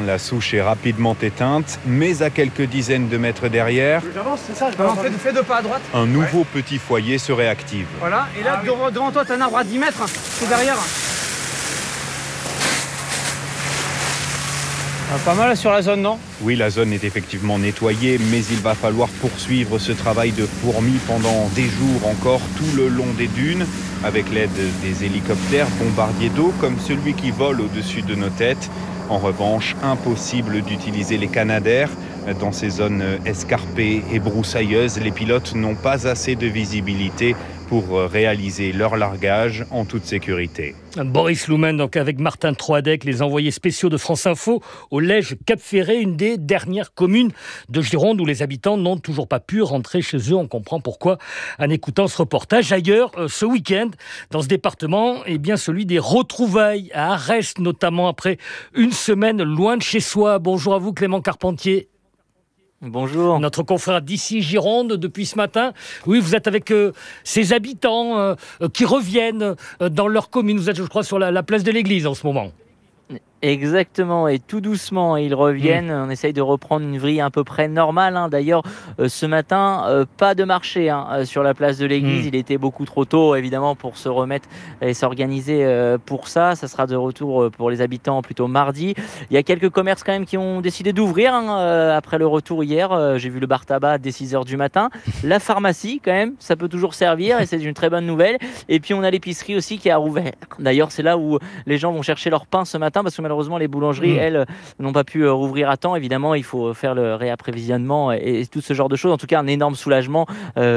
la souche est rapidement éteinte, mais à quelques dizaines de mètres derrière, J'avance, c'est ça, fais deux pas à droite. un nouveau petit foyer se réactive. Voilà, et là, devant toi, t'as un arbre à 10 mètres, c'est derrière. Pas mal sur la zone, non ? Oui, la zone est effectivement nettoyée, mais il va falloir poursuivre ce travail de fourmi pendant des jours encore tout le long des dunes, avec l'aide des hélicoptères bombardiers d'eau comme celui qui vole au-dessus de nos têtes. En revanche, impossible d'utiliser les canadaires. Dans ces zones escarpées et broussailleuses, les pilotes n'ont pas assez de visibilité pour réaliser leur largage en toute sécurité. Boris Loumen, donc avec Martin Troadec, les envoyés spéciaux de France Info au Lège-Cap-Ferré, une des dernières communes de Gironde où les habitants n'ont toujours pas pu rentrer chez eux. On comprend pourquoi en écoutant ce reportage. Ailleurs, ce week-end, dans ce département, eh bien celui des retrouvailles à Arès, notamment après une semaine loin de chez soi. Bonjour à vous, Clément Carpentier. Bonjour. Notre confrère d'ici Gironde depuis ce matin. Oui, vous êtes avec ces habitants qui reviennent dans leur commune. Vous êtes, je crois, sur la place de l'église en ce moment. Exactement, et tout doucement ils reviennent. On essaye de reprendre une vie à peu près normale. D'ailleurs, ce matin, pas de marché sur la place de l'église. Il était beaucoup trop tôt, évidemment, pour se remettre et s'organiser pour ça. Ça sera de retour pour les habitants plutôt mardi. Il y a quelques commerces quand même qui ont décidé d'ouvrir après le retour hier. J'ai vu le bar tabac dès 6h du matin. La pharmacie, quand même, ça peut toujours servir et c'est une très bonne nouvelle. Et puis on a l'épicerie aussi qui a rouvert. D'ailleurs, c'est là où les gens vont chercher leur pain ce matin parce que malheureusement les boulangeries, elles, n'ont pas pu rouvrir à temps. Évidemment, il faut faire le réapprévisionnement et tout ce genre de choses. En tout cas, un énorme soulagement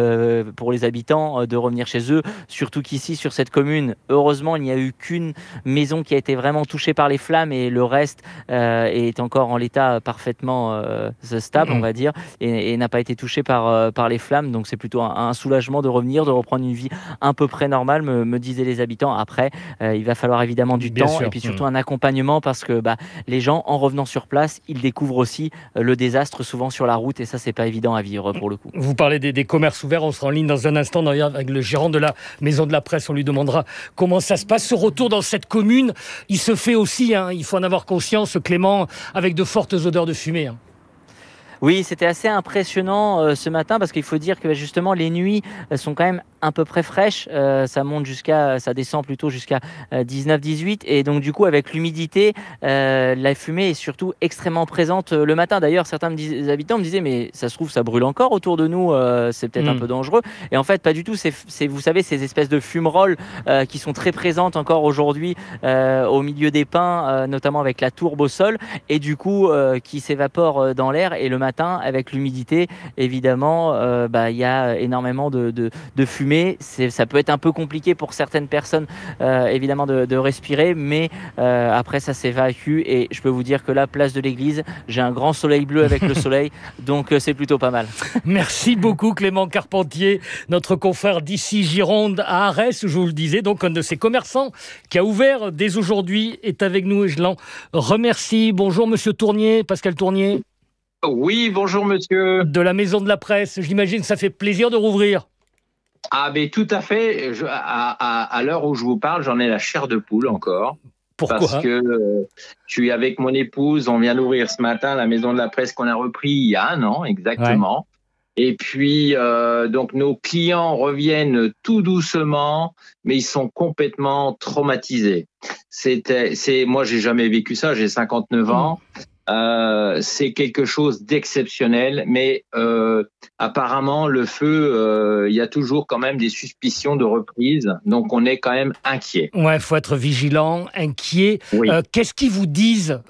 pour les habitants de revenir chez eux. Surtout qu'ici, sur cette commune, heureusement, il n'y a eu qu'une maison qui a été vraiment touchée par les flammes et le reste est encore en l'état parfaitement stable, on va dire, et n'a pas été touché par les flammes. Donc, c'est plutôt un soulagement de revenir, de reprendre une vie à peu près normale, me disaient les habitants. Après, il va falloir évidemment du temps et puis surtout un accompagnement parce que les gens, en revenant sur place, ils découvrent aussi le désastre souvent sur la route et ça, c'est pas évident à vivre pour le coup. Vous parlez des commerces ouverts, on sera en ligne dans un instant d'ailleurs avec le gérant de la Maison de la Presse, on lui demandera comment ça se passe. Ce retour dans cette commune, il se fait aussi, il faut en avoir conscience, Clément, avec de fortes odeurs de fumée. Oui, c'était assez impressionnant ce matin parce qu'il faut dire que justement les nuits sont quand même à peu près fraîches. Ça descend plutôt jusqu'à 19-18 et donc du coup avec l'humidité, la fumée est surtout extrêmement présente le matin. D'ailleurs, certains des habitants me disaient mais ça se trouve ça brûle encore autour de nous, c'est peut-être un peu dangereux. Et en fait pas du tout. C'est vous savez ces espèces de fumerolles qui sont très présentes encore aujourd'hui au milieu des pins, notamment avec la tourbe au sol et du coup qui s'évapore dans l'air et le matin avec l'humidité évidemment il y a énormément de fumée. Ça peut être un peu compliqué pour certaines personnes évidemment de respirer mais après ça s'évacue et je peux vous dire que la place de l'église j'ai un grand soleil bleu avec le soleil donc c'est plutôt pas mal. Merci beaucoup Clément Carpentier, notre confrère d'ici Gironde à Arès, je vous le disais, donc un de ces commerçants qui a ouvert dès aujourd'hui est avec nous et je l'en remercie. Bonjour monsieur Tournier, Pascal Tournier. Oui, bonjour monsieur. De la Maison de la Presse, j'imagine que ça fait plaisir de rouvrir. Ah mais tout à fait, à l'heure où je vous parle, j'en ai la chair de poule encore. Pourquoi ? Parce que je suis avec mon épouse, on vient d'ouvrir ce matin la Maison de la Presse qu'on a repris il y a 1 an exactement. Ouais. Et puis donc nos clients reviennent tout doucement, mais ils sont complètement traumatisés. Moi j'ai jamais vécu ça, j'ai 59 ans. C'est quelque chose d'exceptionnel, mais apparemment le feu, il y a toujours quand même des suspicions de reprise, donc on est quand même inquiet. Ouais, faut être vigilant, inquiet. Oui. Qu'est-ce qu'ils vous disent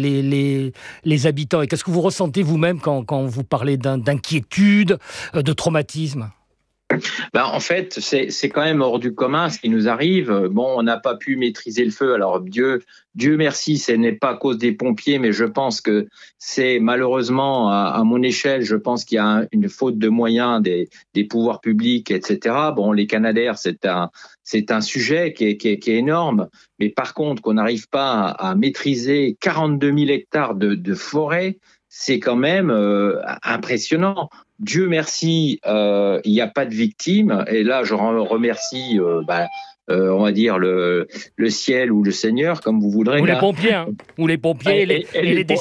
les habitants et qu'est-ce que vous ressentez vous-même quand vous parlez d'inquiétude, de traumatisme ? En fait, c'est quand même hors du commun ce qui nous arrive. Bon, on n'a pas pu maîtriser le feu. Alors Dieu merci, ce n'est pas à cause des pompiers, mais je pense que c'est malheureusement à mon échelle, je pense qu'il y a une faute de moyens des pouvoirs publics, etc. Bon, les canadaires, c'est un sujet qui est énorme, mais par contre qu'on n'arrive pas à maîtriser 42 000 hectares de forêt, c'est quand même impressionnant. Dieu merci, il n'y a pas de victimes. Et là, je remercie, on va dire, le ciel ou le Seigneur, comme vous voudrez. Ou les pompiers, ou les pompiers et les